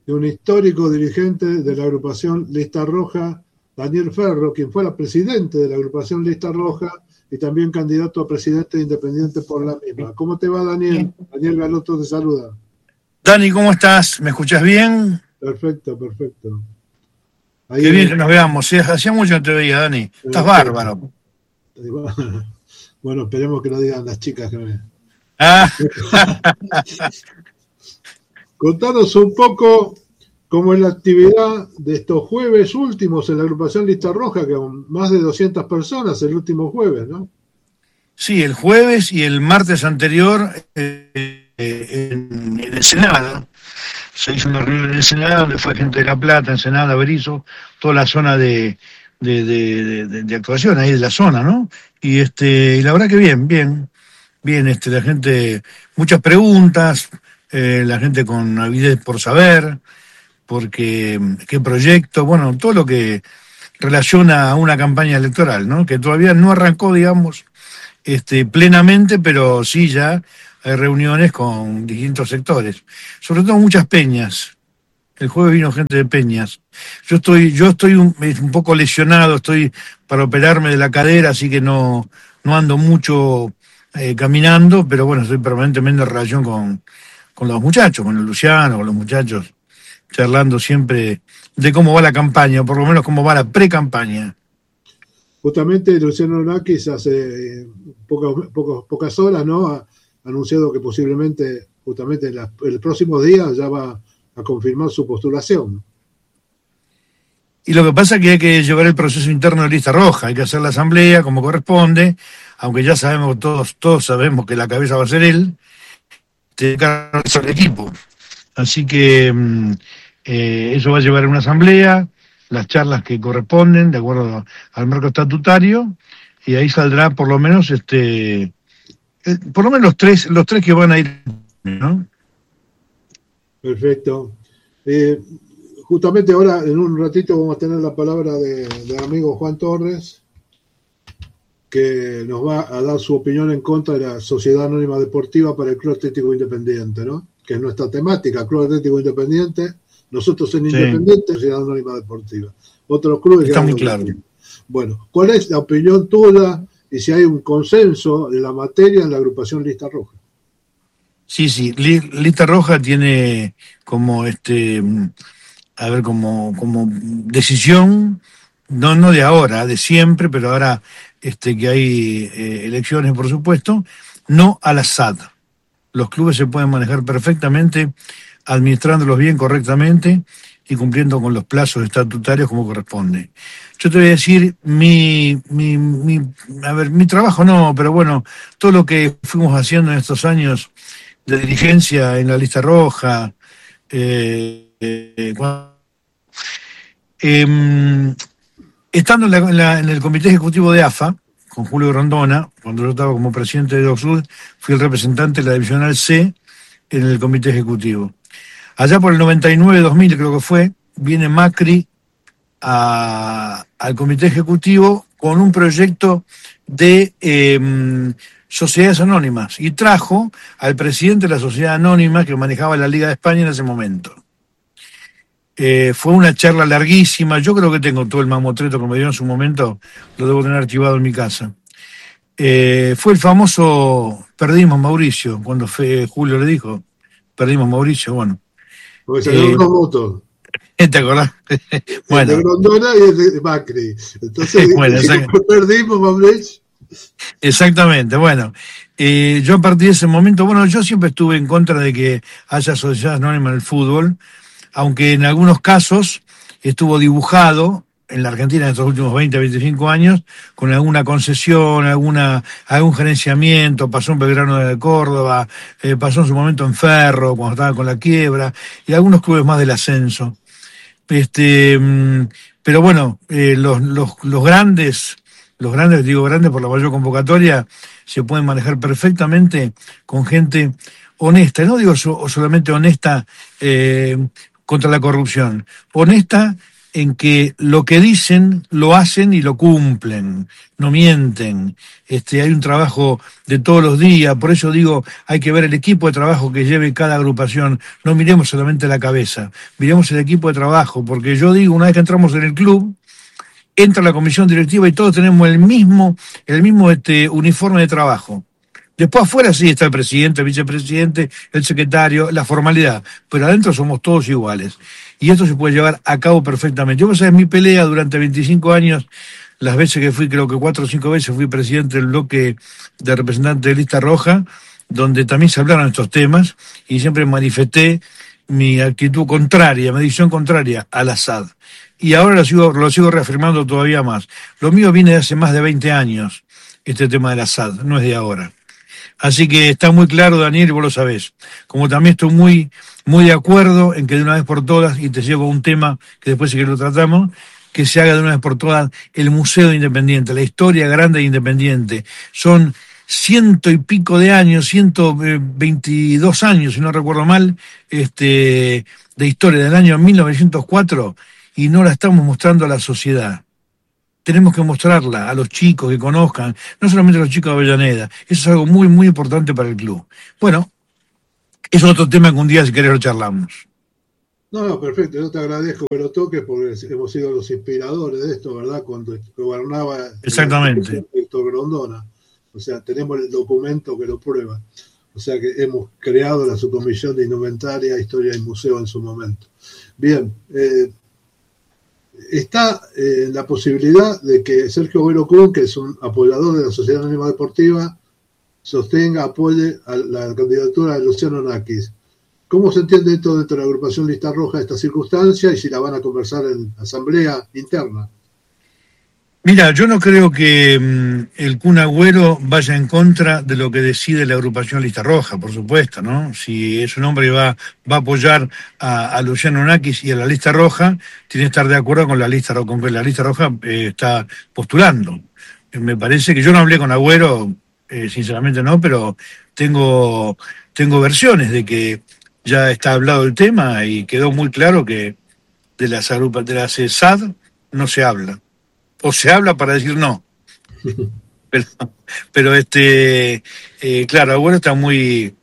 de un histórico dirigente de la agrupación Lista Roja, Daniel Ferro, quien fuera presidente de la agrupación Lista Roja y también candidato a presidente independiente por la misma. ¿Cómo te va, Daniel? Daniel Galoto te saluda. Dani, ¿cómo estás? ¿Me escuchás bien? Perfecto, perfecto. Ahí Qué bien que nos veamos. ¿Sí? Hacía mucho que no te veía, Dani. Estás bárbaro. Bueno, esperemos que lo digan las chicas que me... Contanos un poco cómo es la actividad de estos jueves últimos en la agrupación Lista Roja, que con más de 200 personas el último jueves, ¿no? Sí, el jueves y el martes anterior en Ensenada. Se hizo una reunión en Ensenada donde fue gente de La Plata, Ensenada, Berizo, toda la zona de actuación ahí de la zona, ¿no? Y la verdad que bien, la gente, muchas preguntas, la gente con avidez por saber, porque qué proyecto, bueno, todo lo que relaciona a una campaña electoral, ¿no? Que todavía no arrancó, digamos, plenamente, pero sí ya hay reuniones con distintos sectores, sobre todo muchas peñas. El jueves vino gente de peñas. Yo estoy un poco lesionado, estoy para operarme de la cadera, así que no ando mucho caminando, pero bueno, estoy permanentemente en relación con los muchachos, con el Luciano, con los muchachos, charlando siempre de cómo va la campaña, por lo menos cómo va la pre-campaña. Justamente Luciano Nakis hace pocas horas, ¿no? Ha anunciado que posiblemente, justamente en el próximo día, ya va a confirmar su postulación. Y lo que pasa es que hay que llevar el proceso interno de Lista Roja, hay que hacer la asamblea como corresponde, aunque ya sabemos, todos sabemos que la cabeza va a ser él, tiene que hacer el equipo. Así que eso va a llevar a una asamblea, las charlas que corresponden, de acuerdo al marco estatutario, y ahí saldrá por lo menos los tres que van a ir, ¿no? Perfecto. Justamente ahora, en un ratito, vamos a tener la palabra del amigo Juan Torres, que nos va a dar su opinión en contra de la Sociedad Anónima Deportiva para el Club Atlético Independiente, ¿no? Que es nuestra temática, Club Atlético Independiente, nosotros en Independiente, sí. Sociedad Anónima Deportiva. Otros clubes está que muy claro. Bueno, ¿cuál es la opinión tuya y si hay un consenso de la materia en la agrupación Lista Roja? Sí, Lista Roja tiene como como decisión, no de ahora, de siempre, pero ahora que hay elecciones, por supuesto, no a la SAD. Los clubes se pueden manejar perfectamente, administrándolos bien, correctamente y cumpliendo con los plazos estatutarios como corresponde. Yo te voy a decir, mi trabajo no, pero bueno, todo lo que fuimos haciendo en estos años de dirigencia en la Lista Roja, estando en el comité ejecutivo de AFA, con Julio Grondona, cuando yo estaba como presidente de DocSud, fui el representante de la Divisional C en el comité ejecutivo. Allá por el 99-2000 creo que fue, viene Macri al comité ejecutivo con un proyecto de sociedades anónimas y trajo al presidente de la sociedad anónima que manejaba la Liga de España en ese momento. Fue una charla larguísima, yo creo que tengo todo el mamotreto que me dio en su momento, lo debo tener archivado en mi casa. Fue el famoso perdimos Mauricio, cuando Julio le dijo, perdimos Mauricio, bueno. Porque salieron dos votos. ¿Te acordás? Bueno. El de Grondona y el de Macri. Entonces, bueno, perdimos Mauricio. Exactamente, bueno. Yo a partir de ese momento, bueno, yo siempre estuve en contra de que haya sociedades anónimas en el fútbol, aunque en algunos casos estuvo dibujado en la Argentina en estos últimos 20, 25 años, con alguna concesión, algún gerenciamiento, pasó en Belgrano de Córdoba, pasó en su momento en Ferro, cuando estaba con la quiebra, y algunos clubes más del ascenso. Pero bueno, los grandes, digo grandes por la mayor convocatoria, se pueden manejar perfectamente con gente honesta, no digo solamente honesta contra la corrupción, honesta en que lo que dicen lo hacen y lo cumplen, no mienten. Hay un trabajo de todos los días, por eso digo, hay que ver el equipo de trabajo que lleve cada agrupación, no miremos solamente la cabeza, miremos el equipo de trabajo, porque yo digo, una vez que entramos en el club, entra la comisión directiva y todos tenemos el mismo uniforme de trabajo. Después afuera sí está el presidente, el vicepresidente, el secretario, la formalidad, pero adentro somos todos iguales. Y esto se puede llevar a cabo perfectamente. Yo, sabes, mi pelea durante 25 años, las veces que fui, creo que 4 o 5 veces fui presidente del bloque de representantes de Lista Roja, donde también se hablaron estos temas, y siempre manifesté mi actitud contraria, mi decisión contraria al Assad. Y ahora lo sigo reafirmando todavía más. Lo mío viene de hace más de 20 años, este tema del Assad, no es de ahora. Así que está muy claro, Daniel, y vos lo sabés. Como también estoy muy, muy de acuerdo en que de una vez por todas, y te llevo a un tema que después sí que lo tratamos, que se haga de una vez por todas el Museo de Independiente, la historia grande de Independiente. Son 100 y pico de años, 122 años, si no recuerdo mal, de historia del año 1904, y no la estamos mostrando a la sociedad. Tenemos que mostrarla a los chicos que conozcan, no solamente a los chicos de Avellaneda. Eso es algo muy, muy importante para el club. Bueno, es otro tema que un día, si querés, lo charlamos. No, perfecto, yo te agradezco que lo toques porque hemos sido los inspiradores de esto, ¿verdad? Cuando gobernaba Exactamente. Héctor Grondona. O sea, tenemos el documento que lo prueba. O sea que hemos creado la subcomisión de indumentaria, historia y museo en su momento. Bien, está la posibilidad de que Sergio Vero Kuhn, que es un apoyador de la Sociedad Anónima Deportiva, apoye a la candidatura de Luciano Nakis. ¿Cómo se entiende esto dentro de la agrupación Lista Roja, esta circunstancia, y si la van a conversar en asamblea interna? Mira, yo no creo que el Kun Agüero vaya en contra de lo que decide la agrupación Lista Roja, por supuesto, ¿no? Si es un hombre que va a apoyar a Luciano Nakis y a la Lista Roja, tiene que estar de acuerdo con la Lista Roja está postulando. Me parece que yo no hablé con Agüero, sinceramente no, pero tengo versiones de que ya está hablado el tema y quedó muy claro que de las SAD no se habla. O se habla para decir no. Pero claro, Agüero está muy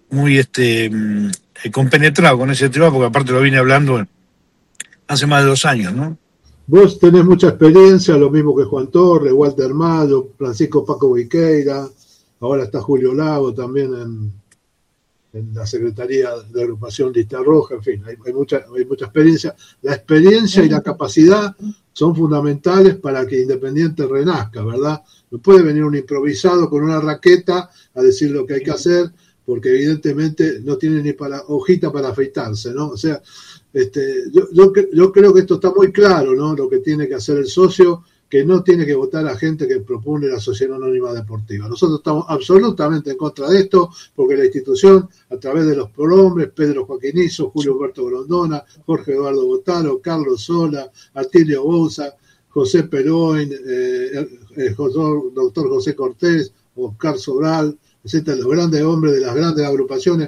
compenetrado con ese tema, porque aparte lo viene hablando hace más de 2 años, ¿no? Vos tenés mucha experiencia, lo mismo que Juan Torres, Walter Mayo, Francisco Paco Viqueira, ahora está Julio Lago también en la Secretaría de Agrupación Lista Roja, en fin, hay mucha experiencia. La experiencia y la capacidad son fundamentales para que Independiente renazca, ¿verdad? No puede venir un improvisado con una raqueta a decir lo que hay que hacer, porque evidentemente no tiene ni hojita para afeitarse, ¿no? O sea, yo creo que esto está muy claro, ¿no? Lo que tiene que hacer el socio, que no tiene que votar a gente que propone la Sociedad Anónima Deportiva. Nosotros estamos absolutamente en contra de esto, porque la institución, a través de los prohombres, Pedro Joaquinizo, Julio Humberto Grondona, Jorge Eduardo Botaro, Carlos Sola, Atilio Bouza, José Peroin, doctor José Cortés, Oscar Sobral, etcétera, los grandes hombres de las grandes agrupaciones,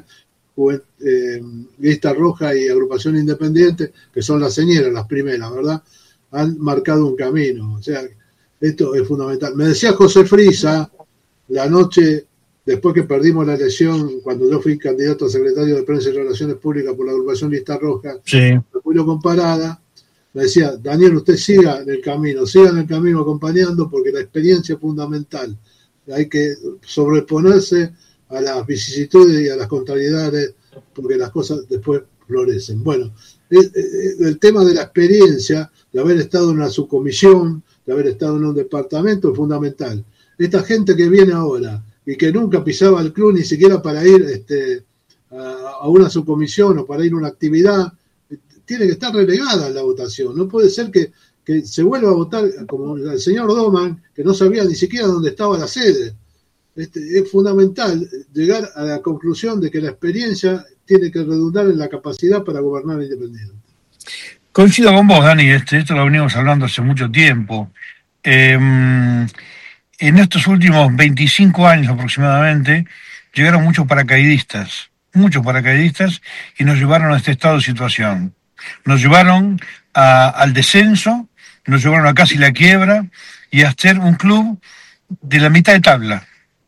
Lista Roja y Agrupación Independiente, que son las señeras, las primeras, ¿verdad? Han marcado un camino. O sea, esto es fundamental. Me decía José Frisa, la noche después que perdimos la elección, cuando yo fui candidato a secretario de Prensa y Relaciones Públicas por la agrupación Lista Roja, sí, Julio Comparada, me decía, Daniel, usted siga en el camino acompañando, porque la experiencia es fundamental. Hay que sobreponerse a las vicisitudes y a las contrariedades, porque las cosas después florecen. Bueno, el tema de la experiencia, de haber estado en una subcomisión, de haber estado en un departamento, es fundamental. Esta gente que viene ahora y que nunca pisaba el club ni siquiera para ir a una subcomisión o para ir a una actividad, tiene que estar relegada en la votación. No puede ser que se vuelva a votar como el señor Doman, que no sabía ni siquiera dónde estaba la sede. Es fundamental llegar a la conclusión de que la experiencia tiene que redundar en la capacidad para gobernar Independiente. Coincido con vos, Dani, esto lo venimos hablando hace mucho tiempo. En estos últimos 25 años aproximadamente llegaron muchos paracaidistas y nos llevaron a este estado de situación. Nos llevaron al descenso, nos llevaron a casi la quiebra y a hacer un club de la mitad de tabla.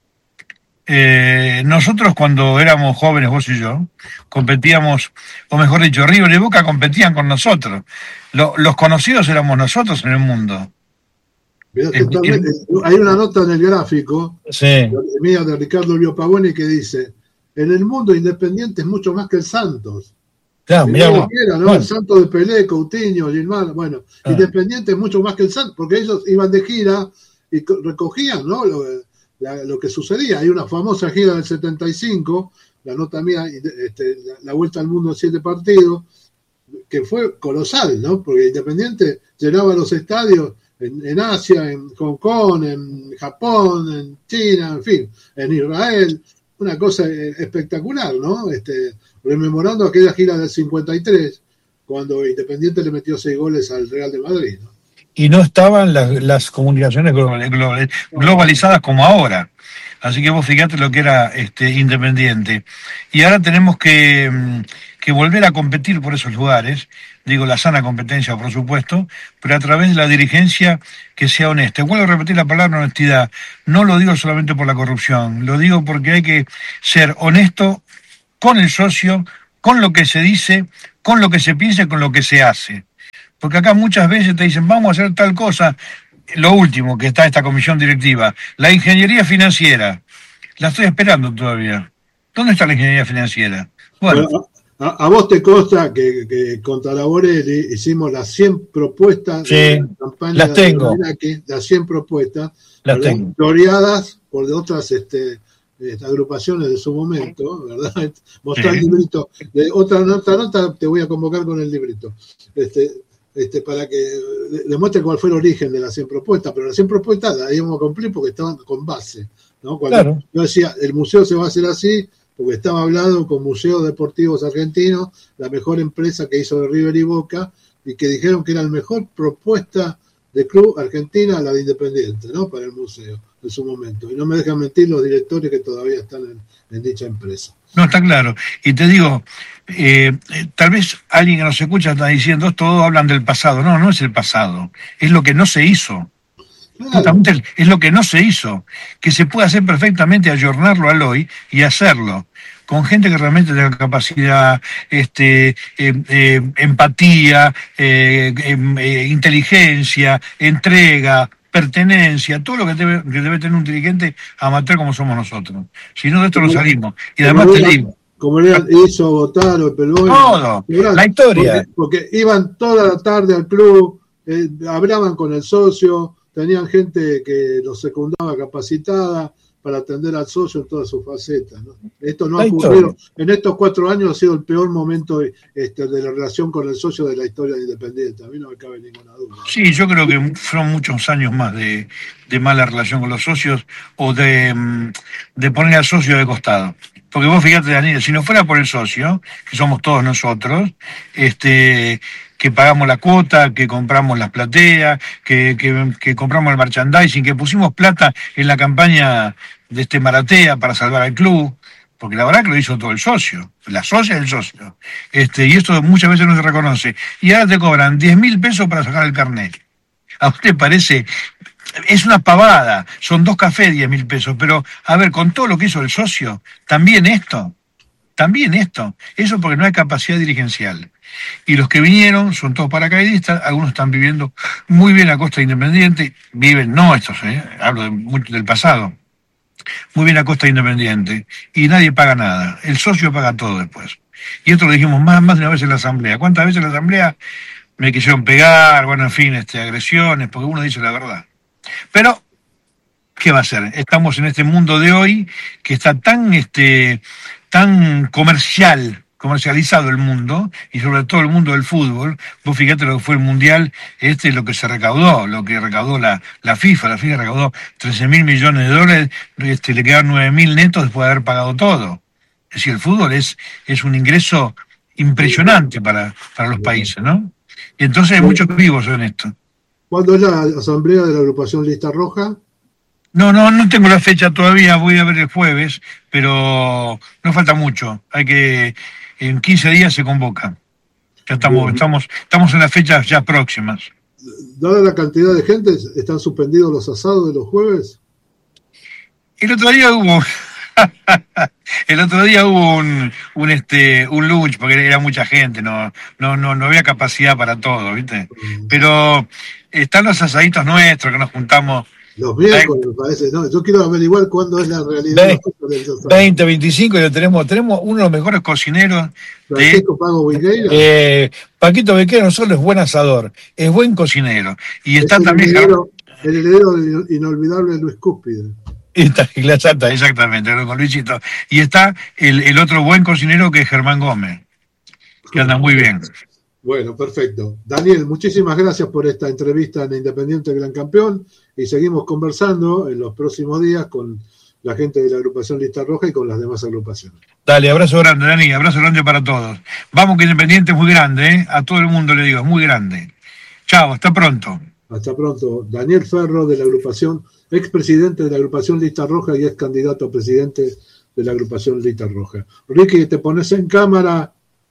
Nosotros cuando éramos jóvenes, vos y yo, competíamos, o mejor dicho, River y Boca competían con nosotros. Los conocidos éramos nosotros en el mundo. Hay una nota en el gráfico, sí, mía de Ricardo Lio Pavoni, que dice: en el mundo Independiente es mucho más que el Santos. Claro, mirá, ¿no? Bueno. El Santos de Pelé, Coutinho, Gilmar, bueno, Independiente es mucho más que el Santos, porque ellos iban de gira y recogían, ¿no?, lo que sucedía. Hay una famosa gira del 75, la nota mía, la vuelta al mundo en 7 partidos, que fue colosal, ¿no? Porque Independiente llenaba los estadios en Asia, en Hong Kong, en Japón, en China, en fin, en Israel, una cosa espectacular, ¿no? Rememorando aquella gira del 53, cuando Independiente le metió 6 goles al Real de Madrid, ¿no? Y no estaban las comunicaciones globalizadas como ahora. Así que vos fíjate lo que era Independiente. Y ahora tenemos que volver a competir por esos lugares, digo, la sana competencia, por supuesto, pero a través de la dirigencia que sea honesta. Vuelvo a repetir la palabra honestidad. No lo digo solamente por la corrupción, lo digo porque hay que ser honesto con el socio, con lo que se dice, con lo que se piensa y con lo que se hace. Porque acá muchas veces te dicen, vamos a hacer tal cosa. Lo último que está esta comisión directiva, la ingeniería financiera. La estoy esperando todavía. ¿Dónde está la ingeniería financiera? Bueno, a vos te consta que con Talaborelli hicimos las 100 propuestas de la campaña las tengo. de Iraque, las 100 propuestas, las tengo, floreadas por de otras agrupaciones de su momento, ¿verdad? Mostrar el librito. Otra nota te voy a convocar con el librito. Para que demuestre cuál fue el origen de las 100 propuestas, pero las 100 propuestas las íbamos a cumplir porque estaban con base, ¿no? Cuando yo decía, el museo se va a hacer así, porque estaba hablado con Museos Deportivos Argentinos, la mejor empresa que hizo de River y Boca, y que dijeron que era la mejor propuesta de club argentina, la de Independiente, ¿no?, para el museo en su momento. Y no me dejan mentir los directores que todavía están en dicha empresa. No, está claro. Y te digo, tal vez alguien que nos escucha está diciendo, todos hablan del pasado. No, no es el pasado, es lo que no se hizo. Claro. Justamente es lo que no se hizo, que se puede hacer perfectamente, ayornarlo al hoy y hacerlo con gente que realmente tenga capacidad, empatía, inteligencia, entrega, pertenencia, todo lo que debe tener un dirigente amateur como somos nosotros. Si no, de esto no salimos. Y además te digo, como le hizo votar o Pelón. Todo, la historia. Porque iban toda la tarde al club, hablaban con el socio, tenían gente que los secundaba capacitada para atender al socio en todas sus facetas, ¿no? Esto no ha ocurrido. En estos 4 años ha sido el peor momento de la relación con el socio de la historia de Independiente. A mí no me cabe ninguna duda. Sí, yo creo que fueron muchos años más de mala relación con los socios o de poner al socio de costado. Porque vos fíjate, Daniel, si no fuera por el socio, que somos todos nosotros, que pagamos la cuota, que compramos las plateas, que compramos el merchandising, que pusimos plata en la campaña de Maratea para salvar al club, porque la verdad que lo hizo todo el socio, la socia del socio, y esto muchas veces no se reconoce, y ahora te cobran 10.000 pesos para sacar el carnet. ¿A usted parece? Es una pavada, son 2 cafés 10.000 pesos, pero a ver, con todo lo que hizo el socio, también esto, eso porque no hay capacidad dirigencial. Y los que vinieron son todos paracaidistas, algunos están viviendo muy bien a costa de Independiente, viven, no estos, hablo mucho del pasado, muy bien a costa de Independiente, y nadie paga nada, el socio paga todo después. Y esto lo dijimos más de una vez en la asamblea. ¿Cuántas veces en la asamblea me quisieron pegar? Bueno, en fin, agresiones, porque uno dice la verdad. Pero, ¿qué va a hacer? Estamos en este mundo de hoy que está tan comercializado el mundo, y sobre todo el mundo del fútbol. Vos fíjate lo que fue el Mundial, lo que se recaudó, lo que recaudó la FIFA. La FIFA recaudó 13.000 millones de dólares, le quedaron 9.000 netos después de haber pagado todo. Es decir, el fútbol es un ingreso impresionante para los países, ¿no? Y entonces hay muchos vivos en esto. ¿Cuándo es la asamblea de la agrupación Lista Roja? No tengo la fecha todavía, voy a ver el jueves, pero no falta mucho. En 15 días se convoca. Ya estamos en las fechas ya próximas. Dada la cantidad de gente, ¿están suspendidos los asados de los jueves? El otro día hubo un lunch porque era mucha gente, no había capacidad para todo, ¿viste? Pero están los asaditos nuestros que nos juntamos. Los miércoles, me parece, ¿no? Yo quiero averiguar cuándo es la realidad. 20, 25, y tenemos uno de los mejores cocineros. Francisco Pago Viqueira. Paquito Viqueira no solo es buen asador, es buen cocinero. Y está también el heredero del inolvidable Luis Cúspide. Exactamente, con Luisito. Y está el otro buen cocinero que es Germán Gómez, que anda muy bien. Bueno, perfecto. Daniel, muchísimas gracias por esta entrevista en Independiente Gran Campeón y seguimos conversando en los próximos días con la gente de la agrupación Lista Roja y con las demás agrupaciones. Dale, abrazo grande, Dani, abrazo grande para todos. Vamos que Independiente es muy grande, ¿eh? A todo el mundo le digo, es muy grande. Chao, hasta pronto. Hasta pronto. Daniel Ferro, de la agrupación, expresidente de la agrupación Lista Roja y ex candidato a presidente de la agrupación Lista Roja. Ricky, te pones en cámara.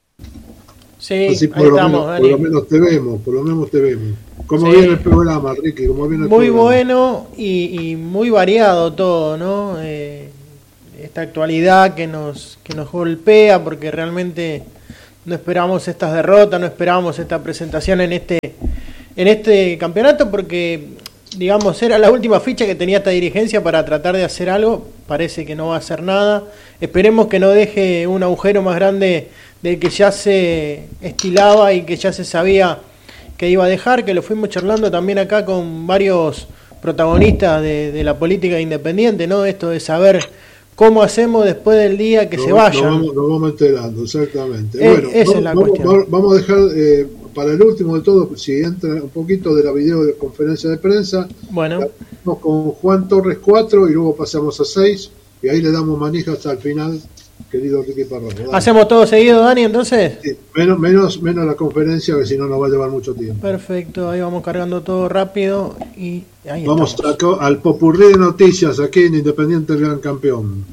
Sí, así por lo menos te vemos. ¿Cómo viene el programa, Ricky? Muy bueno y muy variado todo, ¿no? Esta actualidad que nos golpea, porque realmente no esperamos estas derrotas, no esperamos esta presentación en este campeonato, porque, digamos, era la última ficha que tenía esta dirigencia para tratar de hacer algo. Parece que no va a hacer nada. Esperemos que no deje un agujero más grande del que ya se estilaba y que ya se sabía que iba a dejar, que lo fuimos charlando también acá con varios protagonistas de la política independiente, ¿no? Esto de saber cómo hacemos después del día que se vayan. Nos vamos enterando, exactamente. Esa es la cuestión. Vamos a dejar para el último de todo, si entra un poquito de la videoconferencia de prensa. Bueno. Vamos con Juan Torres 4 y luego pasamos a 6 y ahí le damos manija hasta el final. Querido Ricky Parra. ¿Hacemos todo seguido, Dani, entonces? Sí, menos la conferencia, que si no nos va a llevar mucho tiempo. Perfecto, ahí vamos cargando todo rápido y ahí vamos al popurrí de noticias aquí en Independiente el Gran Campeón.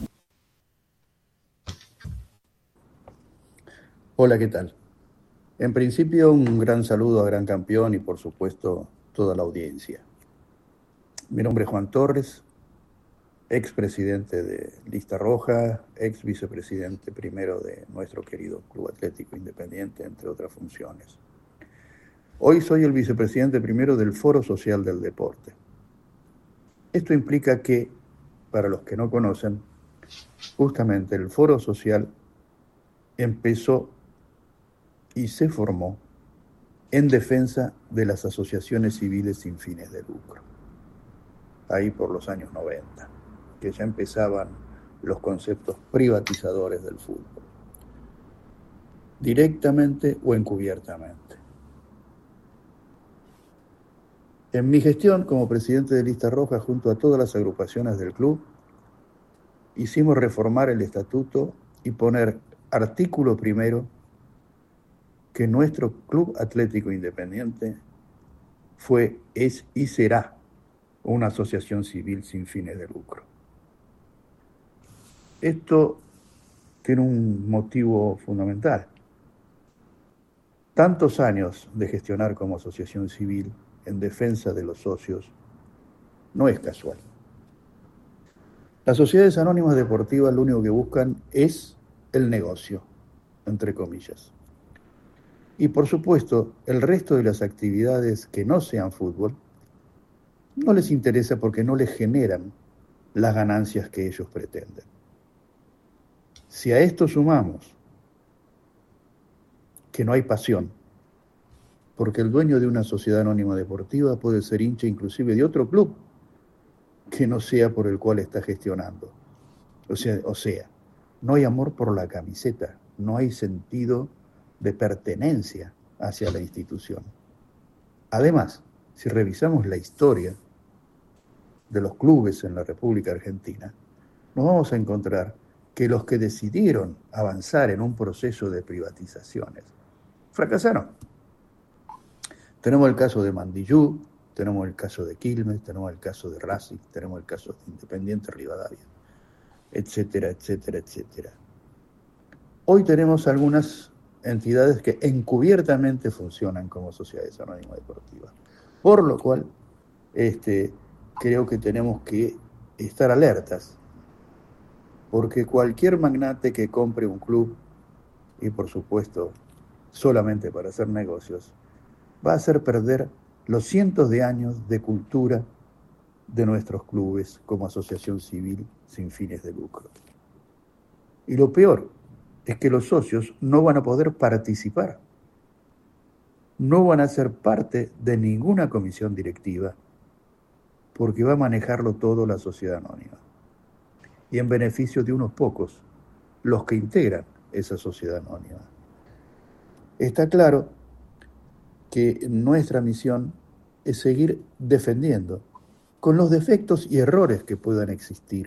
Hola, ¿qué tal? En principio, un gran saludo a Gran Campeón y, por supuesto, toda la audiencia. Mi nombre es Juan Torres, expresidente de Lista Roja, ex vicepresidente primero de nuestro querido Club Atlético Independiente, entre otras funciones. Hoy soy el vicepresidente primero del Foro Social del Deporte. Esto implica que, para los que no conocen, justamente el Foro Social empezó y se formó en defensa de las asociaciones civiles sin fines de lucro, ahí por los años 90. Que ya empezaban los conceptos privatizadores del fútbol, directamente o encubiertamente. En mi gestión como presidente de Lista Roja, junto a todas las agrupaciones del club, hicimos reformar el estatuto y poner artículo primero que nuestro Club Atlético Independiente es y será una asociación civil sin fines de lucro. Esto tiene un motivo fundamental. Tantos años de gestionar como asociación civil en defensa de los socios no es casual. Las sociedades anónimas deportivas lo único que buscan es el negocio, entre comillas. Y por supuesto, el resto de las actividades que no sean fútbol no les interesa porque no les generan las ganancias que ellos pretenden. Si a esto sumamos que no hay pasión, porque el dueño de una sociedad anónima deportiva puede ser hincha inclusive de otro club que no sea por el cual está gestionando. O sea, no hay amor por la camiseta, no hay sentido de pertenencia hacia la institución. Además, si revisamos la historia de los clubes en la República Argentina, nos vamos a encontrar que los que decidieron avanzar en un proceso de privatizaciones fracasaron. Tenemos el caso de Mandillú, tenemos el caso de Quilmes, tenemos el caso de Racing, tenemos el caso de Independiente Rivadavia, etcétera, etcétera, etcétera. Hoy tenemos algunas entidades que encubiertamente funcionan como sociedades anónimas deportivas. Por lo cual, creo que tenemos que estar alertas, porque cualquier magnate que compre un club, y por supuesto solamente para hacer negocios, va a hacer perder los cientos de años de cultura de nuestros clubes como asociación civil sin fines de lucro. Y lo peor es que los socios no van a poder participar, no van a ser parte de ninguna comisión directiva, porque va a manejarlo todo la sociedad anónima, y en beneficio de unos pocos, los que integran esa sociedad anónima. Está claro que nuestra misión es seguir defendiendo, con los defectos y errores que puedan existir,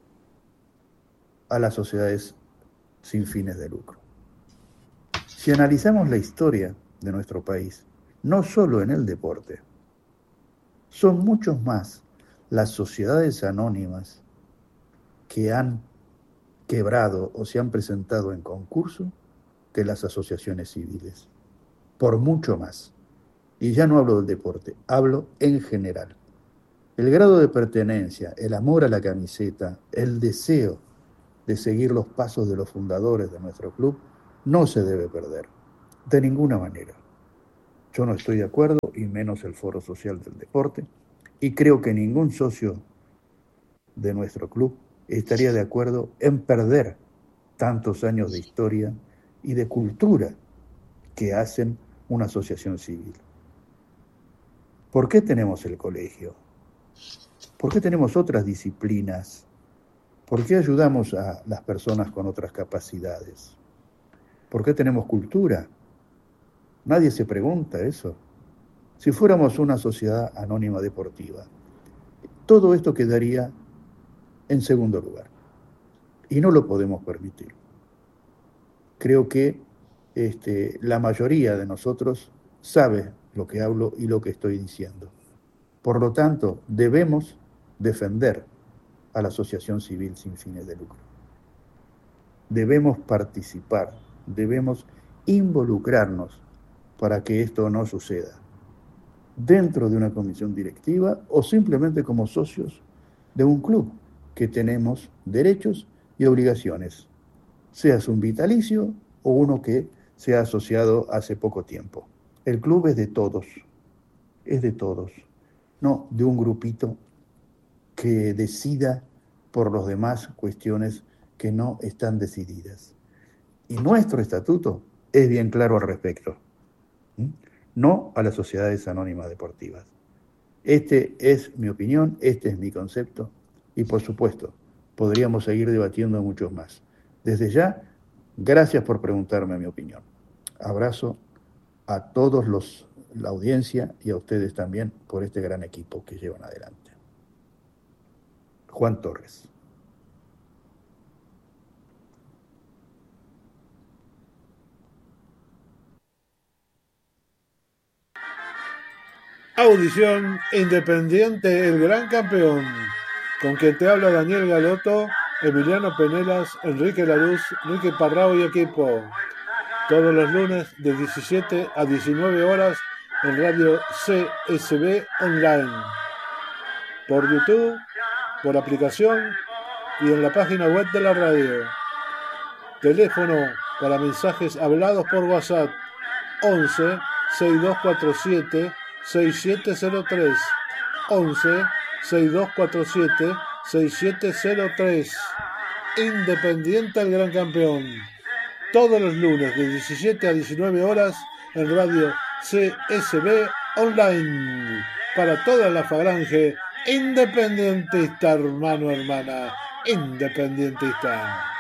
a las sociedades sin fines de lucro. Si analizamos la historia de nuestro país, no solo en el deporte, son muchos más las sociedades anónimas que han quebrado o se han presentado en concurso que las asociaciones civiles, por mucho más. Y ya no hablo del deporte, hablo en general. El grado de pertenencia, el amor a la camiseta, el deseo de seguir los pasos de los fundadores de nuestro club, no se debe perder, de ninguna manera. Yo no estoy de acuerdo, y menos el Foro Social del Deporte, y creo que ningún socio de nuestro club estaría de acuerdo en perder tantos años de historia y de cultura que hacen una asociación civil. ¿Por qué tenemos el colegio? ¿Por qué tenemos otras disciplinas? ¿Por qué ayudamos a las personas con otras capacidades? ¿Por qué tenemos cultura? Nadie se pregunta eso. Si fuéramos una sociedad anónima deportiva, todo esto quedaría en segundo lugar. Y no lo podemos permitir. Creo que la mayoría de nosotros sabe lo que hablo y lo que estoy diciendo. Por lo tanto, debemos defender a la asociación civil sin fines de lucro. Debemos participar, debemos involucrarnos para que esto no suceda, dentro de una comisión directiva o simplemente como socios de un club que tenemos derechos y obligaciones, seas un vitalicio o uno que se ha asociado hace poco tiempo. El club es de todos, no de un grupito que decida por los demás cuestiones que no están decididas. Y nuestro estatuto es bien claro al respecto. No a las sociedades anónimas deportivas. Este es mi opinión, este es mi concepto, y por supuesto, podríamos seguir debatiendo muchos más. Desde ya, gracias por preguntarme mi opinión. Abrazo a todos la audiencia y a ustedes también por este gran equipo que llevan adelante. Juan Torres. Audición Independiente, el gran campeón. Con quien te habla Daniel Galoto, Emiliano Penelas, Enrique Laruz, Enrique Parrao y equipo. Todos los lunes de 17 a 19 horas en Radio CSB Online. Por YouTube, por aplicación y en la página web de la radio. Teléfono para mensajes hablados por WhatsApp 11 6247 6703 11 6247 6703. Independiente el gran campeón. Todos los lunes de 17 a 19 horas en Radio CSB Online. Para toda la falange independentista, hermano, hermana, independentista.